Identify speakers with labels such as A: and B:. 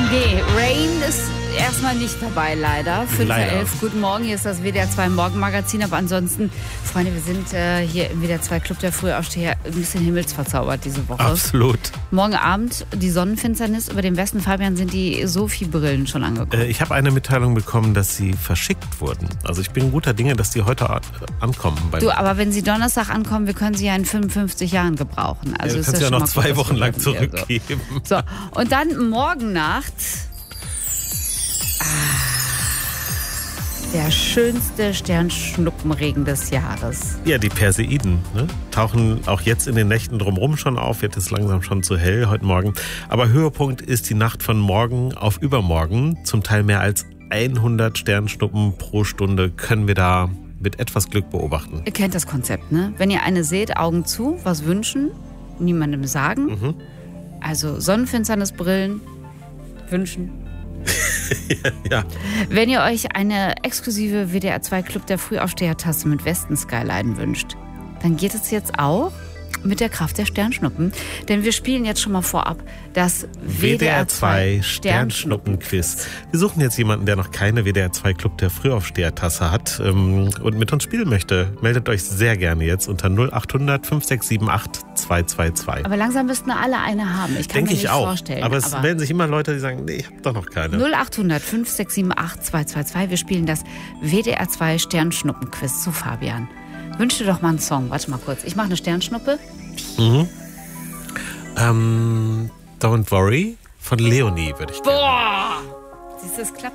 A: Nee, Rain ist erstmal nicht dabei, leider. 5:11 Uhr. Guten Morgen, hier ist das WDR 2 Morgenmagazin. Aber ansonsten, Freunde, wir sind hier im WDR 2 Club der Frühaufsteher ein bisschen himmelsverzaubert diese Woche.
B: Absolut.
A: Morgen Abend die Sonnenfinsternis über dem Westen. Fabian, sind die Sophie-Brillen schon angekommen?
B: Ich habe eine Mitteilung bekommen, dass sie verschickt wurden. Also ich bin guter Dinge, dass die heute ankommen.
A: Du, aber wenn sie Donnerstag ankommen, wir können sie ja in 55 Jahren gebrauchen. Also
B: du kannst ja noch 2 Wochen lang zurückgeben.
A: So, und dann morgen Nacht... Der schönste Sternschnuppenregen des Jahres.
B: Ja, die Perseiden, ne? Tauchen auch jetzt in den Nächten drumherum schon auf. Wird es langsam schon zu hell heute Morgen. Aber Höhepunkt ist die Nacht von morgen auf übermorgen. Zum Teil mehr als 100 Sternschnuppen pro Stunde können wir da mit etwas Glück beobachten.
A: Ihr kennt das Konzept, ne? Wenn ihr eine seht, Augen zu, was wünschen, niemandem sagen. Also Sonnenfinsternisbrillen wünschen.
B: Ja.
A: Wenn ihr euch eine exklusive WDR 2 Club der Frühaufsteher-Tasse mit Westen-Skyline wünscht, dann geht es jetzt auch mit der Kraft der Sternschnuppen. Denn wir spielen jetzt schon mal vorab das
B: WDR 2 Sternschnuppen-Quiz. Wir suchen jetzt jemanden, der noch keine WDR 2 Club der Frühaufsteher-Tasse hat und mit uns spielen möchte. Meldet euch sehr gerne jetzt unter 0800 5678 222.
A: Aber langsam müssten alle eine haben. Ich kann mir nicht vorstellen.
B: Aber es melden sich immer Leute, die sagen, nee, ich habe doch noch keine.
A: 0800 5678 222. Wir spielen das WDR 2 Sternschnuppen-Quiz zu Fabian. Wünsch dir doch mal einen Song. Warte mal kurz. Ich mache eine Sternschnuppe.
B: Don't Worry von Leonie würde ich gerne.
A: Boah! Siehst du, es klappt